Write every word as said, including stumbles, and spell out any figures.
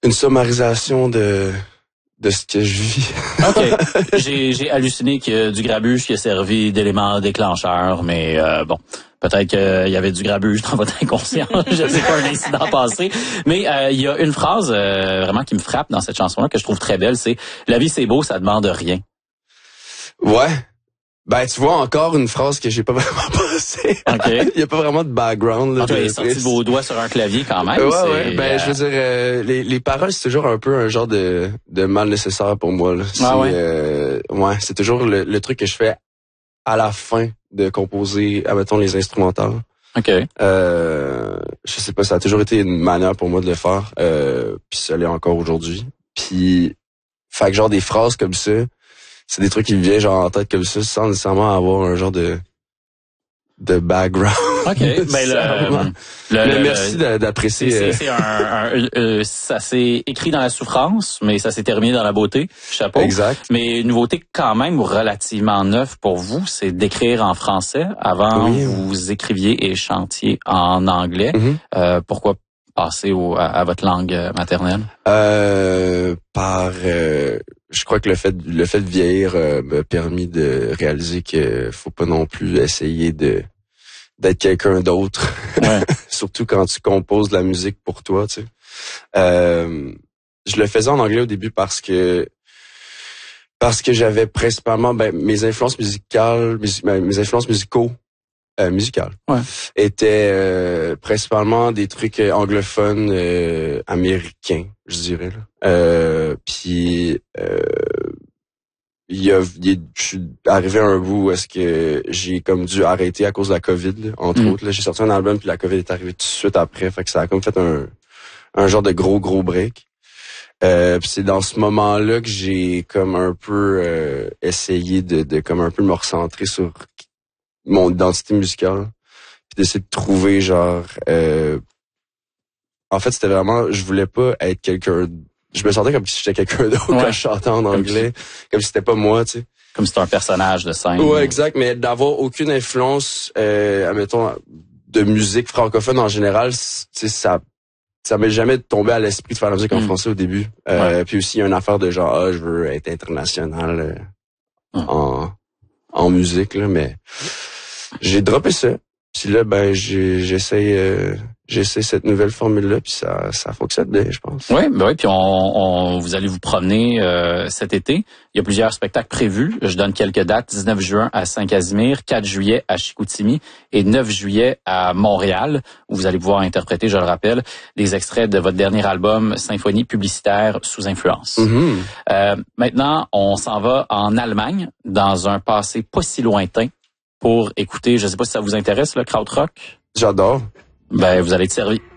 Une sommarisation de de ce que je vis. OK. J'ai, j'ai halluciné qu'il y a du grabuge qui a servi d'élément déclencheur, mais euh, bon, peut-être qu'il y avait du grabuge dans votre inconscient. Je sais pas, un incident passé. Mais euh, il y a une phrase euh, vraiment qui me frappe dans cette chanson-là, que je trouve très belle, c'est « La vie, c'est beau, ça demande rien ». Ouais. Ben, tu vois, encore une phrase que j'ai pas vraiment passée. Okay. Il y a pas vraiment de background. Là, tu as sorti de vos doigts sur un clavier quand même. Ouais, c'est, ouais. Ben, euh... je veux dire, euh, les, les paroles, c'est toujours un peu un genre de, de mal nécessaire pour moi. Là. C'est, ah ouais? Euh, ouais, c'est toujours le, le truc que je fais à la fin de composer, admettons, les instrumentales. OK. Euh, je sais pas, ça a toujours été une manière pour moi de le faire. Euh, puis ça l'est encore aujourd'hui. Puis, fait que genre des phrases comme ça, c'est des trucs qui me viennent genre en tête comme ça, sans nécessairement avoir un genre de de background. OK. Ben le, le, le, le merci le, d'apprécier. C'est, c'est un, un, un euh, ça s'est écrit dans la souffrance, mais ça s'est terminé dans la beauté. Chapeau. Exact. Mais une nouveauté quand même relativement neuve pour vous, c'est d'écrire en français. Avant, oui. vous écriviez et chantiez en anglais. Mm-hmm. Euh, pourquoi passer au, à, à votre langue maternelle? Euh, par, euh, je crois que le fait, le fait de vieillir euh, m'a permis de réaliser que faut pas non plus essayer de d'être quelqu'un d'autre. Ouais. Surtout quand tu composes de la musique pour toi, tu sais. Euh, je le faisais en anglais au début parce que parce que j'avais principalement ben, mes influences musicales, mes, mes influences musicaux. Euh, musical. Ouais. Était euh, principalement des trucs euh, anglophones euh, américains, je dirais. Là. Euh, puis euh, il y a, il, je suis arrivé à un bout où est-ce que j'ai comme dû arrêter à cause de la COVID, là, entre mm. autres. Là, j'ai sorti un album puis la COVID est arrivée tout de suite après, fait que ça a comme fait un un genre de gros gros break. Euh, puis c'est dans ce moment-là que j'ai comme un peu euh, essayé de, de comme un peu me recentrer sur mon identité musicale, puis d'essayer de trouver genre euh, en fait c'était vraiment je voulais pas être quelqu'un, je me sentais comme si j'étais quelqu'un d'autre ouais. quand je chantais en anglais, comme si, comme si c'était pas moi, tu sais, comme si c'était un personnage de scène. Ouais, exact, mais d'avoir aucune influence euh, admettons de musique francophone en général, tu sais, ça ça m'est jamais tombé à l'esprit de faire la musique en mm. français au début. Euh, ouais. Puis aussi il y a une affaire de genre ah, je veux être international euh, mm. en en musique là, mais j'ai droppé ça. Puis là, ben, j'ai, j'essaie, euh, j'essaie cette nouvelle formule-là, puis ça, ça fonctionne bien, je pense. Oui, ben oui. Puis on, on, vous allez vous promener euh, cet été. Il y a plusieurs spectacles prévus. Je donne quelques dates. dix-neuf juin à Saint-Casimir, quatre juillet à Chicoutimi et neuf juillet à Montréal, où vous allez pouvoir interpréter, je le rappelle, des extraits de votre dernier album Symphonie publicitaire sous influence. Mm-hmm. Euh, maintenant, on s'en va en Allemagne, dans un passé pas si lointain, pour écouter, je sais pas si ça vous intéresse, le krautrock. J'adore. Ben, vous allez être servi.